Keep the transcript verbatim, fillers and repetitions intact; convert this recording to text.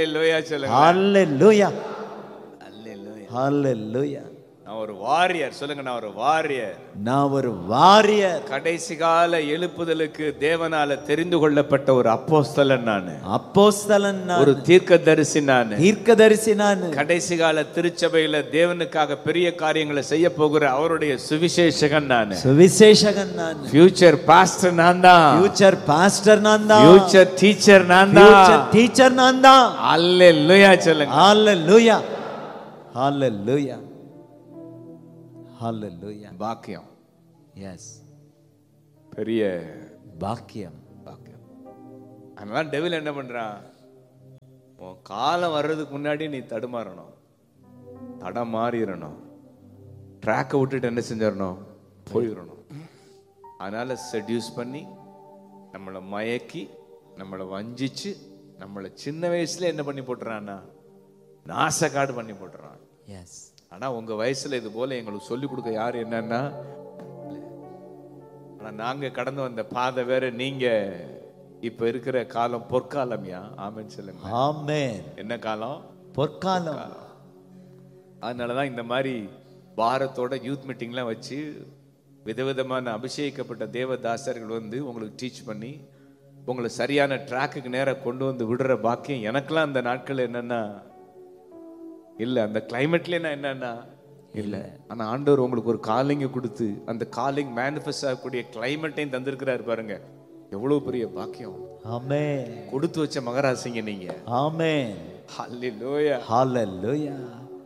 அல்லேலூயா சொல்லுங்க. ஹalleluya. அல்லேலூயா. ஹalleluya. நான் ஒரு வாரியர் சொல்லுங்க. நான் ஒரு வாரியர். நான் ஒரு வாரியர். கடைசி கால எழுப்புதலுக்கு தேவனால தெரிந்து கொள்ளப்பட்ட ஒரு அப்போஸ்தலன் நான். அப்போஸ்தலன் நான். ஒரு தீர்க்கதரிசி நான். தீர்க்கதரிசி நான். கடைசி கால திருச்சபையில தேவனுக்காக பெரிய காரியங்களை செய்ய போகிற அவருடைய சுவிசேஷகன் நான். சுவிசேஷகன் நான். ஃபியூச்சர் பாஸ்டர் நான் தான். ஃபியூச்சர் பாஸ்டர் நான் தான். ஃபியூச்சர் டீச்சர் நான் தான். ஃபியூச்சர் டீச்சர் நான் தான். அல்லேலூயா சொல்லுங்க. ஹalleluya. ஹalleluya. ஹalleluya. பாக்கியம். எஸ். பெரிய பாக்கியம். பாக்கியம். அதனால டெவில் என்ன பண்றான்? உன் காலம் வர்றதுக்கு முன்னாடி நீ தடுமாறணும், தடமாறிடணும், ட்ராக்கை விட்டுட்டு என்ன செஞ்சிடணும்? போயிடணும். அதனால செட்யூஸ் பண்ணி நம்மளை மயக்கி நம்மளை வஞ்சிச்சு நம்மளை சின்ன வயசுல என்ன பண்ணி போட்டுறான்னா நாசக்காடு பண்ணி போட்டுறான். எஸ். ஆனா உங்க வயசுல இது போல எங்களுக்கு சொல்லி கொடுக்க யாரு என்னன்னா, ஆனா நாங்க கடந்து வந்த பாதை வேற. நீங்க இப்ப இருக்கிற காலம் பொற்காலம்யா. ஆமென் சொல்லுங்க. ஆமென். என்ன காலம்? பொற்காலம். அதனாலதான் இந்த மாதிரி பாரத்தோட யூத் மீட்டிங்லாம் வச்சு விதவிதமான அபிஷேகிக்கப்பட்ட தேவதாசர்கள் வந்து உங்களுக்கு டீச் பண்ணி உங்களை சரியான ட்ராக்குக்கு நேரம் கொண்டு வந்து விடுற பாக்கியம் எனக்கெல்லாம் அந்த நாட்கள் என்னன்னா இல்ல. அந்த கிளைமேட்ல நான் என்னன்னா இல்ல. ஆனா ஆண்டவர் உங்களுக்கு ஒரு காலிங்க கொடுத்து அந்த காலிங் மேனிஃபெஸ்ட் ஆகக்கூடிய கிளைமேட்டையும் தந்திருக்கிறாரு பாருங்க. எவ்வளவு பெரிய பாக்கியம். ஆமென். கொடுத்து வச்ச மகராசிங்க நீங்க. ஆமென். ஹalleluya. ஹalleluya.